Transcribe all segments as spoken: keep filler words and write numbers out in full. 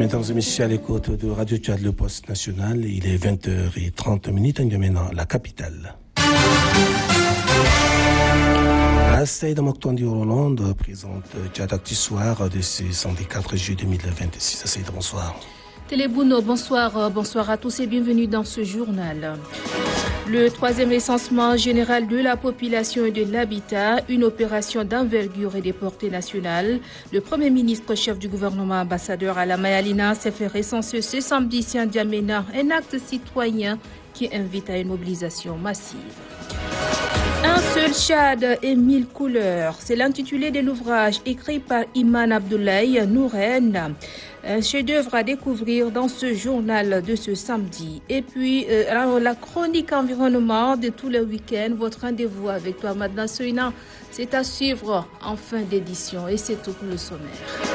Mesdames et messieurs, à l'écoute de Radio Tchad, le poste national, il est vingt heures trente minutes, en N'Djamena, la capitale. La Saïda Mokhtondi Hollande présente Tchad Actu Soir de ce samedi quatre juillet deux mille vingt-six. Saïda, bonsoir. Télébouno, bonsoir, bonsoir à tous et bienvenue dans ce journal. Le troisième recensement général de la population et de l'habitat, une opération d'envergure et de portée nationale. Le Premier ministre, chef du gouvernement, ambassadeur Alama Alina, s'est fait recenser ce samedi à N'Djamena, un acte citoyen qui invite à une mobilisation massive. Un seul Tchad et mille couleurs, c'est l'intitulé de l'ouvrage écrit par Iman Abdoulaye Nouren. Un chef-d'œuvre à découvrir dans ce journal de ce samedi. Et puis, euh, alors, la chronique environnement de tous les week-ends, votre rendez-vous avec toi, Madame Soina, c'est à suivre en fin d'édition. Et c'est tout pour le sommaire.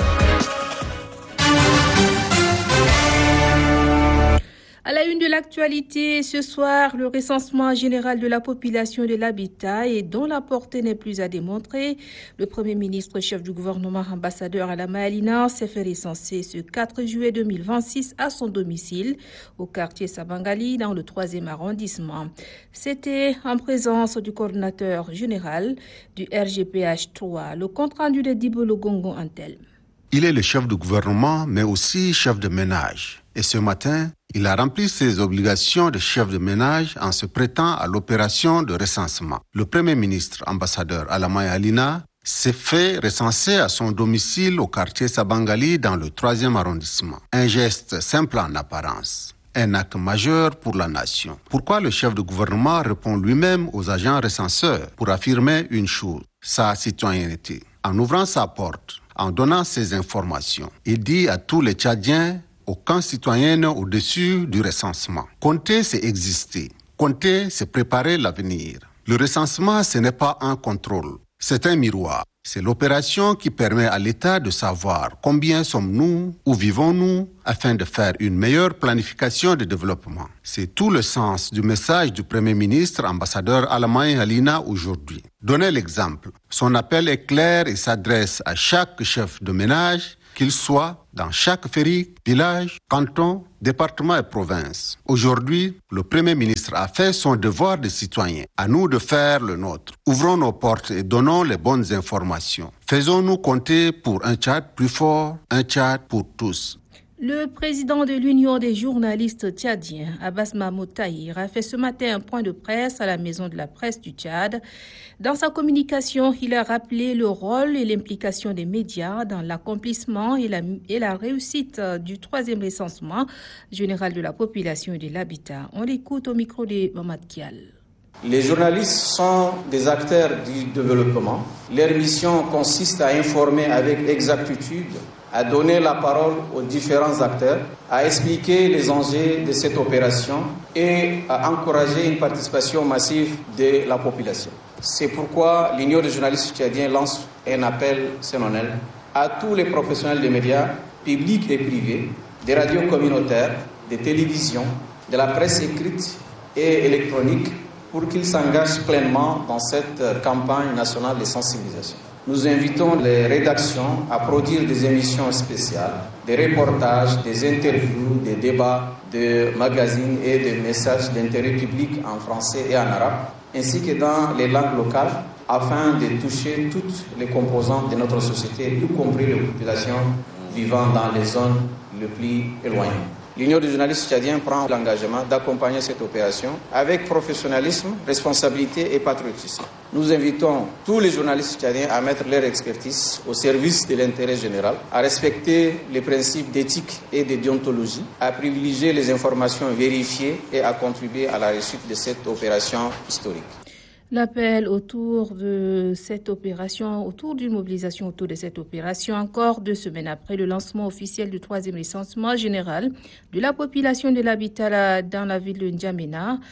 À la une de l'actualité, ce soir, le recensement général de la population et de l'habitat et dont la portée n'est plus à démontrer. Le Premier ministre, chef du gouvernement, ambassadeur Alama Alina, s'est fait recenser ce quatre juillet deux mille vingt-six à son domicile au quartier Sabangali dans le troisième arrondissement. C'était en présence du coordinateur général du R G P H trois, le compte-rendu de Dibolo Gongo Antel. Il est le chef du gouvernement, mais aussi chef de ménage. Et ce matin, il a rempli ses obligations de chef de ménage en se prêtant à l'opération de recensement. Le Premier ministre, ambassadeur Alama Alina, s'est fait recenser à son domicile au quartier Sabangali dans le troisième arrondissement. Un geste simple en apparence. Un acte majeur pour la nation. Pourquoi le chef de gouvernement répond lui-même aux agents recenseurs pour affirmer une chose, sa citoyenneté. En ouvrant sa porte, en donnant ces informations, il dit à tous les Tchadiens, aucun citoyen n'est au-dessus du recensement. Compter, c'est exister. Compter, c'est préparer l'avenir. Le recensement, ce n'est pas un contrôle, c'est un miroir. C'est l'opération qui permet à l'État de savoir combien sommes-nous, où vivons-nous, afin de faire une meilleure planification de développement. C'est tout le sens du message du Premier ministre, ambassadeur Alama Alina, aujourd'hui. Donnez l'exemple. Son appel est clair et s'adresse à chaque chef de ménage, qu'il soit dans chaque féerique, village, canton, département et province. Aujourd'hui, le Premier ministre a fait son devoir de citoyen. À nous de faire le nôtre. Ouvrons nos portes et donnons les bonnes informations. Faisons-nous compter pour un Tchad plus fort, un Tchad pour tous. Le président de l'Union des journalistes tchadiens, Abbas Mahmoud Tahir, a fait ce matin un point de presse à la Maison de la Presse du Tchad. Dans sa communication, il a rappelé le rôle et l'implication des médias dans l'accomplissement et la, et la réussite du troisième recensement général de la population et de l'habitat. On l'écoute au micro de Mamad Kial. Les journalistes sont des acteurs du développement. Leur mission consiste à informer avec exactitude, à donner la parole aux différents acteurs, à expliquer les enjeux de cette opération et à encourager une participation massive de la population. C'est pourquoi l'Union des journalistes tchadiens lance un appel solennel à tous les professionnels des médias, publics et privés, des radios communautaires, des télévisions, de la presse écrite et électronique, pour qu'ils s'engagent pleinement dans cette campagne nationale de sensibilisation. Nous invitons les rédactions à produire des émissions spéciales, des reportages, des interviews, des débats, des magazines et des messages d'intérêt public en français et en arabe, ainsi que dans les langues locales, afin de toucher toutes les composantes de notre société, y compris les populations vivant dans les zones les plus éloignées. L'Union des journalistes tchadiens prend l'engagement d'accompagner cette opération avec professionnalisme, responsabilité et patriotisme. Nous invitons tous les journalistes tchadiens à mettre leur expertise au service de l'intérêt général, à respecter les principes d'éthique et de déontologie, à privilégier les informations vérifiées et à contribuer à la réussite de cette opération historique. L'appel autour de cette opération, autour d'une mobilisation autour de cette opération, encore deux semaines après le lancement officiel du troisième recensement général de la population de l'habitat dans la ville de N'Djamena.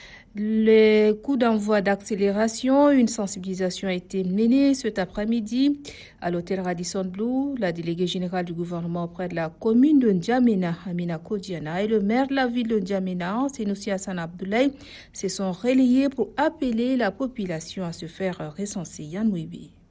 Les coups d'envoi d'accélération, une sensibilisation a été menée cet après-midi à l'hôtel Radisson Blu. La déléguée générale du gouvernement auprès de la commune de N'Djamena, Amina Kodiana, et le maire de la ville de N'Djamena, Senoussi Hassan Abdoulaye, se sont relayés pour appeler la population à se faire recenser. Yann Ouibi.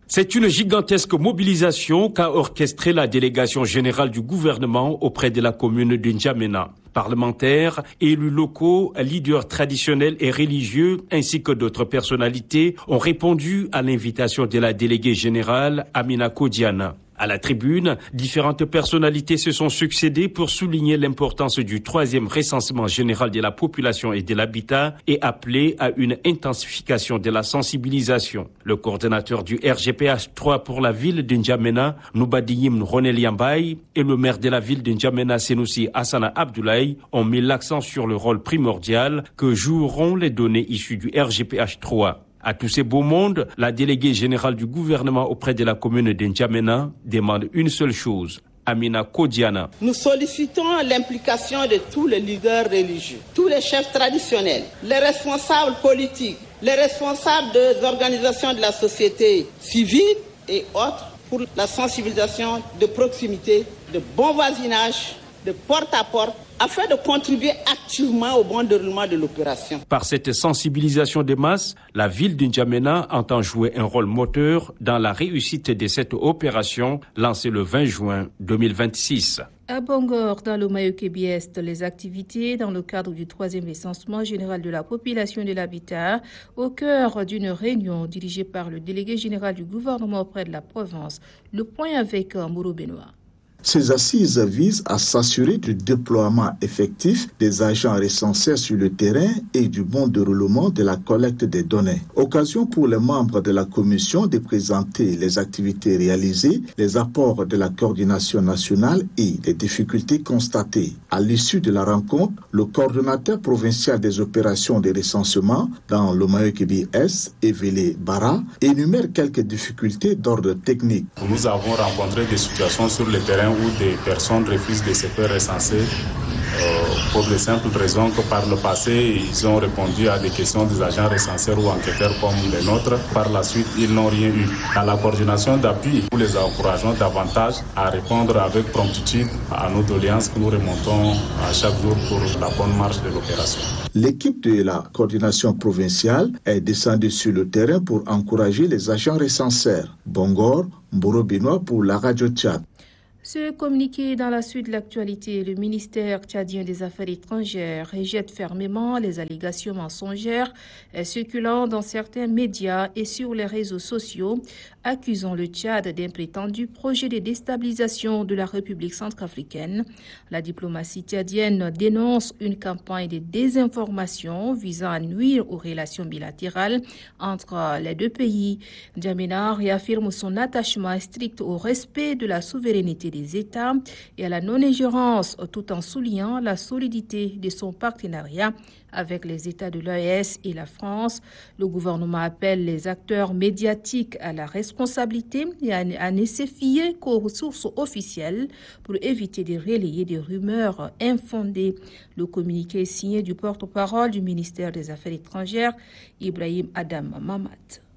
C'est une gigantesque mobilisation qu'a orchestrée la délégation générale du gouvernement auprès de la commune de N'Djamena. Parlementaires, élus locaux, leaders traditionnels et religieux, ainsi que d'autres personnalités ont répondu à l'invitation de la déléguée générale Amina Kodiana. À la tribune, différentes personnalités se sont succédées pour souligner l'importance du troisième recensement général de la population et de l'habitat et appeler à une intensification de la sensibilisation. Le coordonnateur du R G P H trois pour la ville de N'Djamena, Noubadiyim Ronel Yambaye, et le maire de la ville de N'Djamena, Senoussi Hassana Abdoulaye, ont mis l'accent sur le rôle primordial que joueront les données issues du R G P H trois. À tous ces beaux mondes, la déléguée générale du gouvernement auprès de la commune de N'Djamena demande une seule chose. Amina Kodiana. Nous sollicitons l'implication de tous les leaders religieux, tous les chefs traditionnels, les responsables politiques, les responsables des organisations de la société civile et autres pour la sensibilisation de proximité, de bon voisinage, de porte à porte, afin de contribuer activement au bon déroulement de l'opération. Par cette sensibilisation des masses, la ville de N'Djamena entend jouer un rôle moteur dans la réussite de cette opération lancée le vingt juin deux mille vingt-six. À Bangor, dans le Mayo-Kébi-Est, les activités dans le cadre du troisième recensement général de la population et de l'habitat, au cœur d'une réunion dirigée par le délégué général du gouvernement auprès de la province. Le point avec Mouro Benoît. Ces assises visent à s'assurer du déploiement effectif des agents recensés sur le terrain et du bon déroulement de la collecte des données. Occasion pour les membres de la commission de présenter les activités réalisées, les apports de la coordination nationale et les difficultés constatées. À l'issue de la rencontre, le coordonnateur provincial des opérations de recensement dans le Mayo-Kébi-Est, Evele Bara, énumère quelques difficultés d'ordre technique. Nous avons rencontré des situations sur le terrain où des personnes refusent de se faire recenser euh, pour de simples raisons que par le passé, ils ont répondu à des questions des agents recenseurs ou enquêteurs comme les nôtres. Par la suite, ils n'ont rien eu. Dans la coordination d'appui, nous les encourageons davantage à répondre avec promptitude à nos doléances que nous remontons à chaque jour pour la bonne marche de l'opération. L'équipe de la coordination provinciale est descendue sur le terrain pour encourager les agents recenseurs. Bangor, Mouro Benoît pour la radio Tchad. Ce communiqué dans la suite de l'actualité, le ministère tchadien des Affaires étrangères rejette fermement les allégations mensongères circulant dans certains médias et sur les réseaux sociaux, accusant le Tchad d'un prétendu projet de déstabilisation de la République centrafricaine. La diplomatie tchadienne dénonce une campagne de désinformation visant à nuire aux relations bilatérales entre les deux pays. N'Djamena réaffirme son attachement strict au respect de la souveraineté des États et à la non-ingérence, tout en soulignant la solidité de son partenariat avec les États de l'O E S et la France. Le gouvernement appelle les acteurs médiatiques à la responsabilité et à ne se fier qu'aux sources officielles pour éviter de relayer des rumeurs infondées. Le communiqué est signé du porte-parole du ministère des Affaires étrangères, Ibrahim Adam Mamad.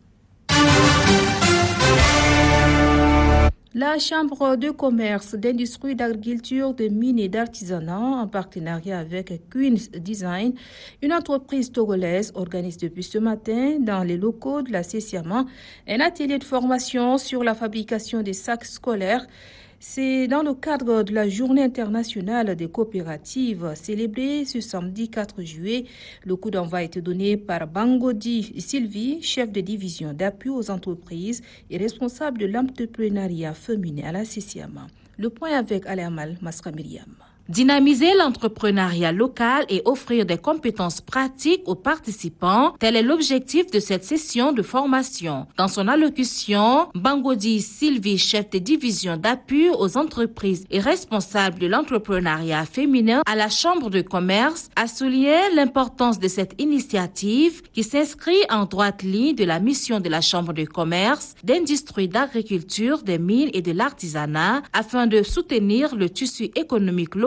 La Chambre de commerce, d'industrie, d'agriculture, de mines et d'artisanat, en partenariat avec Queen's Design, une entreprise togolaise, organise depuis ce matin, dans les locaux de la CECIAMA, un atelier de formation sur la fabrication des sacs scolaires. C'est dans le cadre de la Journée internationale des coopératives célébrée ce samedi quatre juillet. Le coup d'envoi a été donné par Bangodi Sylvie, chef de division d'appui aux entreprises et responsable de l'entrepreneuriat féminin à la CECIAMA. Le point avec Alamal Masra Myriam. Dynamiser l'entrepreneuriat local et offrir des compétences pratiques aux participants, tel est l'objectif de cette session de formation. Dans son allocution, Bangodi Sylvie, chef de division d'appui aux entreprises et responsable de l'entrepreneuriat féminin à la Chambre de commerce, a souligné l'importance de cette initiative qui s'inscrit en droite ligne de la mission de la Chambre de commerce, d'industrie, d'agriculture, des mines et de l'artisanat afin de soutenir le tissu économique local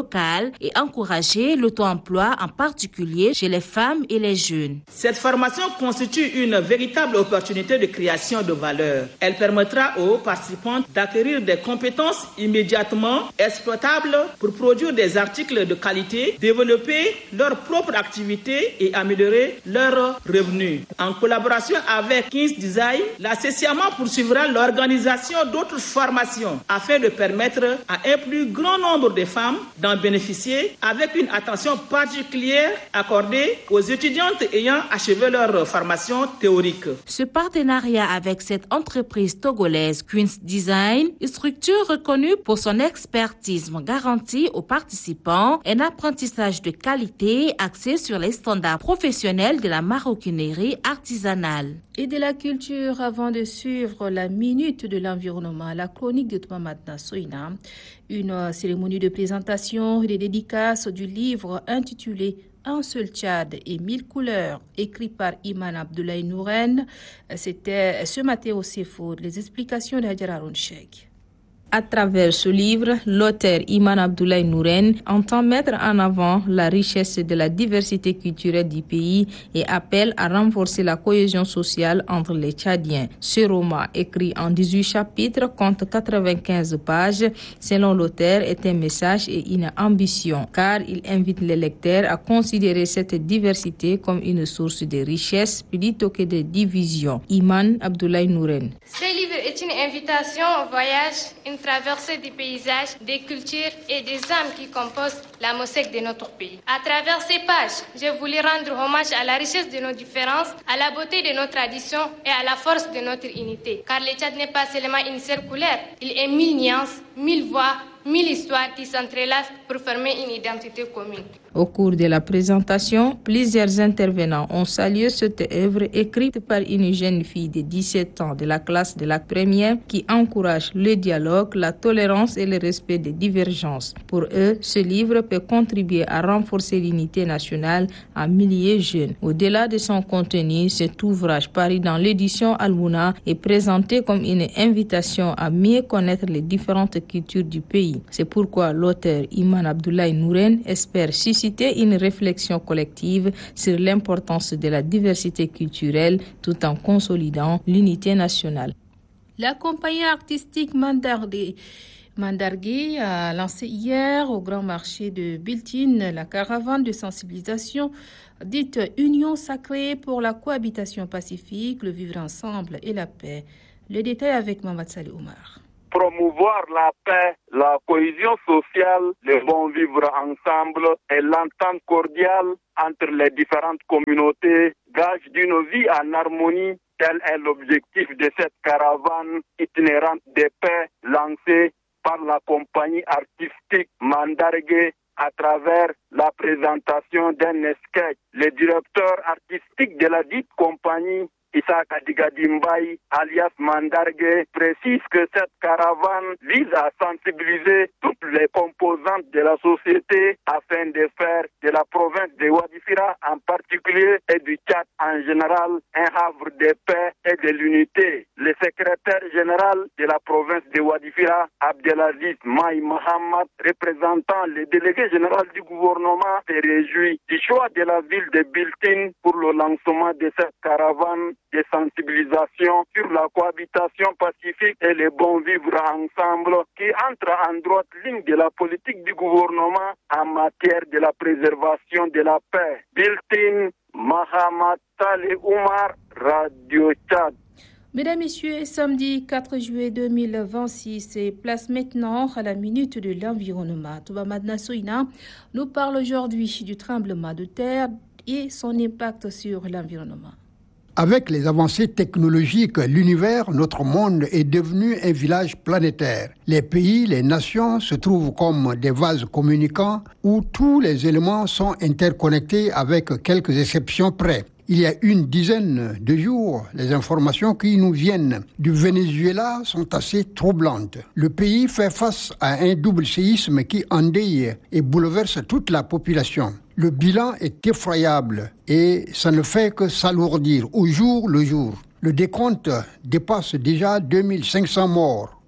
locale et encourager l'auto-emploi, en particulier chez les femmes et les jeunes. Cette formation constitue une véritable opportunité de création de valeur. Elle permettra aux participants d'acquérir des compétences immédiatement exploitables pour produire des articles de qualité, développer leur propre activité et améliorer leurs revenus. En collaboration avec King's Design, la C C A M A poursuivra l'organisation d'autres formations afin de permettre à un plus grand nombre de femmes d'en bénéficier, avec une attention particulière accordée aux étudiantes ayant achevé leur formation théorique. Ce partenariat avec cette entreprise togolaise King's Design, structure reconnue pour son expertise, garantit aux participants un apprentissage de qualité axé sur les standards professionnels de la maroquinerie artisanale. Et de la culture, avant de suivre la minute de l'environnement, la chronique de Toumamadna Soina, une cérémonie de présentation et de dédicace du livre intitulé Un seul Tchad et mille couleurs, écrit par Iman Abdoulaye Nouren. C'était ce matin au Sefoud. Les explications de Hadjara Rounchek. À travers ce livre, l'auteur Iman Abdoulaye Nouren entend mettre en avant la richesse de la diversité culturelle du pays et appelle à renforcer la cohésion sociale entre les Tchadiens. Ce roman, écrit en dix-huit chapitres, compte quatre-vingt-quinze pages. Selon l'auteur, est un message et une ambition, car il invite les lecteurs à considérer cette diversité comme une source de richesse plutôt que de division. Iman Abdoulaye Nouren. Ce livre est une invitation au voyage, une traversée des paysages, des cultures et des âmes qui composent la mosaïque de notre pays. À travers ces pages, je voulais rendre hommage à la richesse de nos différences, à la beauté de nos traditions et à la force de notre unité. Car le Tchad n'est pas seulement une seule couleur, il est mille nuances, mille voix, mille histoires qui s'entrelacent pour former une identité commune. Au cours de la présentation, plusieurs intervenants ont salué cette œuvre écrite par une jeune fille de dix-sept ans de la classe de la première qui encourage le dialogue, la tolérance et le respect des divergences. Pour eux, ce livre peut contribuer à renforcer l'unité nationale en milliers de jeunes. Au-delà de son contenu, cet ouvrage paru dans l'édition Al-Mouna est présenté comme une invitation à mieux connaître les différentes cultures du pays. C'est pourquoi l'auteur Iman Abdoulaye Nouren espère susciter une réflexion collective sur l'importance de la diversité culturelle tout en consolidant l'unité nationale. La compagnie artistique Mandargué Mandargué a lancé hier au grand marché de Biltine la caravane de sensibilisation dite Union sacrée pour la cohabitation pacifique, le vivre ensemble et la paix. Le détail avec Mamad Salih Oumar. Promouvoir la paix, la cohésion sociale, le bon vivre ensemble et l'entente cordiale entre les différentes communautés, gage d'une vie en harmonie, tel est l'objectif de cette caravane itinérante de paix lancée par la compagnie artistique Mandargué à travers la présentation d'un sketch. Le directeur artistique de la dite compagnie, Issa Kadigadimbaï, alias Mandargué, précise que cette caravane vise à sensibiliser toutes les composantes de la société afin de faire de la province de Ouadifira en particulier et du Tchad en général un havre de paix et de l'unité. Le secrétaire général de la province de Ouadifira, Abdelaziz Maï Mohamed, représentant le délégué général du gouvernement, se réjouit du choix de la ville de Biltine pour le lancement de cette caravane de sensibilisation sur la cohabitation pacifique et le bon vivre ensemble qui entre en droite ligne de la politique du gouvernement en matière de la préservation de la paix. Biltine, Mahamad Saleh Oumar, Radio Tchad. Mesdames, Messieurs, samedi quatre juillet deux mille vingt-six, et place maintenant à la minute de l'environnement. Toumamadna Soina nous parle aujourd'hui du tremblement de terre et son impact sur l'environnement. Avec les avancées technologiques, l'univers, notre monde, est devenu un village planétaire. Les pays, les nations se trouvent comme des vases communicants où tous les éléments sont interconnectés avec quelques exceptions près. Il y a une dizaine de jours, les informations qui nous viennent du Venezuela sont assez troublantes. Le pays fait face à un double séisme qui endeuille et bouleverse toute la population. Le bilan est effroyable et ça ne fait que s'alourdir au jour le jour. Le décompte dépasse déjà deux mille cinq cents morts.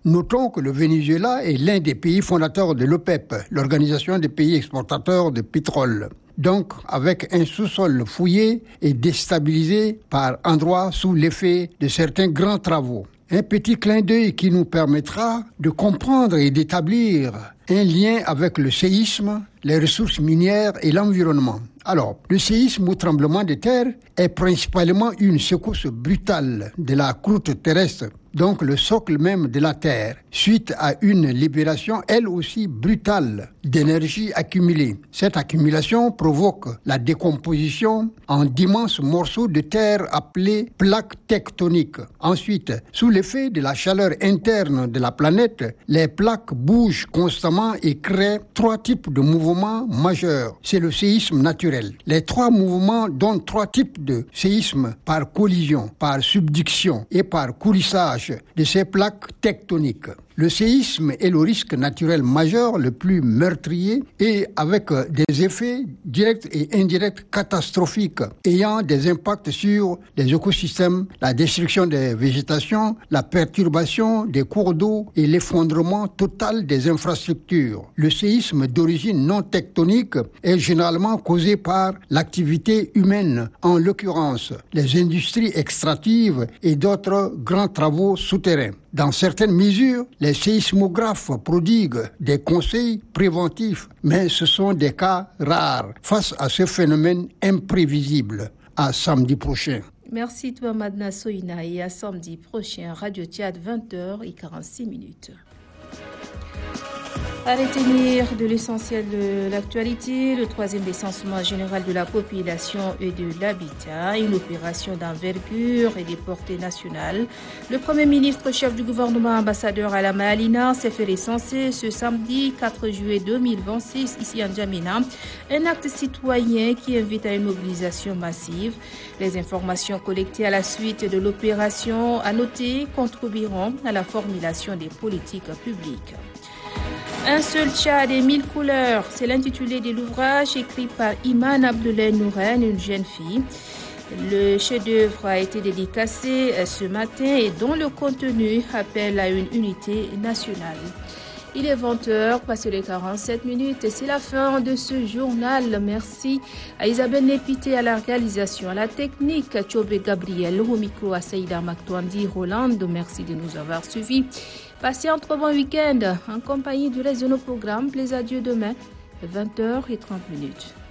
Notons que le Venezuela est l'un des pays fondateurs de l'OPEP, l'Organisation des pays exportateurs de pétrole. Donc, avec un sous-sol fouillé et déstabilisé par endroits sous l'effet de certains grands travaux. Un petit clin d'œil qui nous permettra de comprendre et d'établir un lien avec le séisme, les ressources minières et l'environnement. Alors, le séisme ou tremblement de terre est principalement une secousse brutale de la croûte terrestre, donc le socle même de la Terre, suite à une libération, elle aussi brutale, d'énergie accumulée. Cette accumulation provoque la décomposition en d'immenses morceaux de terre appelés plaques tectoniques. Ensuite, sous l'effet de la chaleur interne de la planète, les plaques bougent constamment et créent trois types de mouvements majeurs. C'est le séisme naturel. Les trois mouvements donnent trois types de séisme par collision, par subduction et par coulissage de ces plaques tectoniques. Le séisme est le risque naturel majeur le plus meurtrier et avec des effets directs et indirects catastrophiques ayant des impacts sur les écosystèmes, la destruction des végétations, la perturbation des cours d'eau et l'effondrement total des infrastructures. Le séisme d'origine non tectonique est généralement causé par l'activité humaine, en l'occurrence les industries extractives et d'autres grands travaux souterrains. Dans certaines mesures, les séismographes prodiguent des conseils préventifs, mais ce sont des cas rares face à ce phénomène imprévisible. À samedi prochain. Merci toi Madna Soina et à samedi prochain, Radio Tchad, vingt heures quarante-six minutes. À retenir de l'essentiel de l'actualité, le troisième recensement général de la population et de l'habitat, une opération d'envergure et de portée nationale. Le Premier ministre, chef du gouvernement, ambassadeur Alama Alina, s'est fait recenser ce samedi quatre juillet deux mille vingt-six ici à N'Djamena, un acte citoyen qui invite à une mobilisation massive. Les informations collectées à la suite de l'opération, à noter, contribueront à la formulation des politiques publiques. Un seul Tchad et mille couleurs, c'est l'intitulé de l'ouvrage écrit par Iman Abdoulaye Nouren, une jeune fille. Le chef-d'œuvre a été dédicacé ce matin et dont le contenu appelle à une unité nationale. Il est vingt heures, passé les quarante-sept minutes et c'est la fin de ce journal. Merci à Isabelle Népité à la réalisation, à la technique, à Tchobé Gabriel, au micro à Saïda Maktouandi Roland. Merci de nous avoir suivis. Passez un très bon week-end en compagnie du reste de nos programmes. Plaisir à Dieu demain, vingt heures trente minutes.